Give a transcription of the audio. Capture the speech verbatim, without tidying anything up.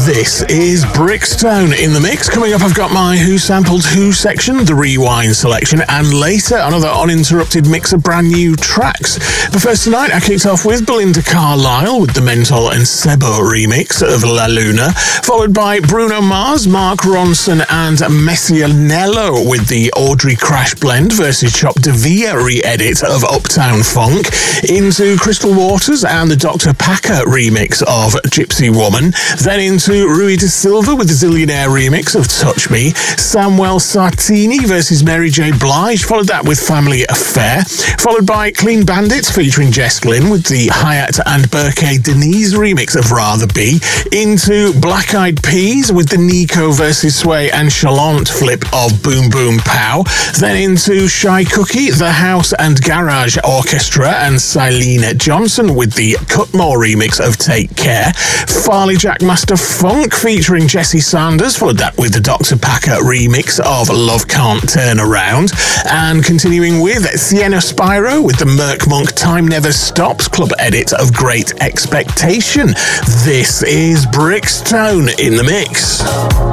This is Brixton in the mix. Coming up, I've got my Who Sampled Who section, the Rewind selection, and later another uninterrupted mix of brand new tracks. But first tonight, I kicked off with Belinda Carlisle with the Mental and Sebo remix of La Luna, followed by Bruno Mars, Mark Ronson, and Messianello with the Audrey Crash Blend versus Chop De Via re-edit of Uptown Funk, into Crystal Waters and the Doctor Packer remix of Gypsy Woman, then into Rui de Silva with the Zillionaire remix of Touch Me, Samuel Sartini versus Mary J. Blige, followed that with Family Affair, followed by Clean Bandits featuring Jess Glynn with the Hyatt and Burke Denise remix of Rather Be, into Black Eyed Peas with the Nico versus Sway and Chalant flip of Boom Boom Pow, then into Shy Cookie, The House and Garage Orchestra and Silene Johnson with the Cutmore remix of Take Care, Farley Jack Master Funk featuring Jesse Sanders, followed that with the Doctor Packer remix of Love Can't Turn Around, and continuing with Sienna Spyro with the Merc Monk Time Never Stops club edit of Great Expectation. This is Brixton in the mix.